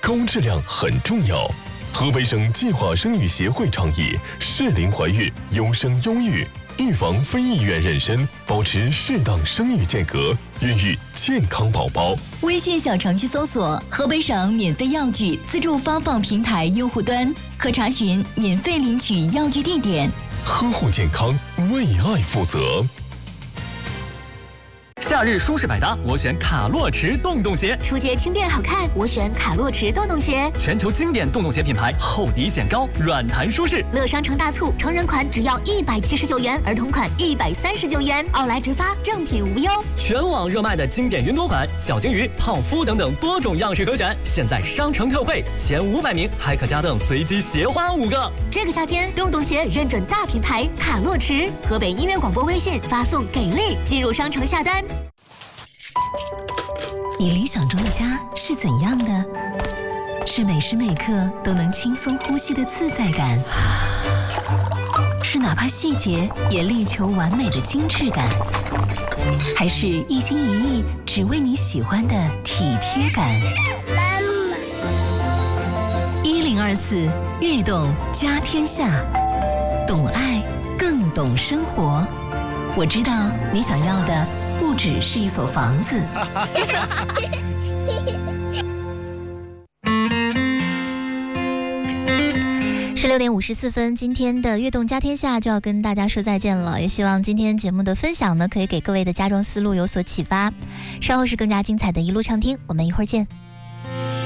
高质量很重要。河北省计划生育协会倡议适龄怀孕，优生优育，预防非意愿妊娠，保持适当生育间隔，孕育健康宝宝。 微信小程序搜索河北省免费药具自助发放平台用户端，可查询免费领取药具地点。 呵护健康，为爱负责。 夏日舒适百搭，我选卡洛驰洞洞鞋。 出街轻便好看，我选卡洛驰洞洞鞋。 全球经典洞洞鞋品牌，厚底显高，软弹舒适。 乐商城大促，成人款只要179元，儿童款139元，奥莱直发，正品无忧。 全网热卖的经典云朵款、小鲸鱼、泡芙等等多种样式可选，现在商城特惠，前500名还可加赠随机鞋花5个。 这个夏天，洞洞鞋认准大品牌卡洛驰。河北音乐广播微信发送“给力”进入商城下单。 你理想中的家是怎样的？是每时每刻都能轻松呼吸的自在感，是哪怕细节也力求完美的精致感，还是一心一意只为你喜欢的体贴感？1024悦动家天下，懂爱更懂生活。我知道你想要的不只是一所房子。 16点54分，今天的悦动家天下就要跟大家说再见了，也希望今天节目的分享呢，可以给各位的家装思路有所启发。稍后是更加精彩的一路畅听，我们一会儿见。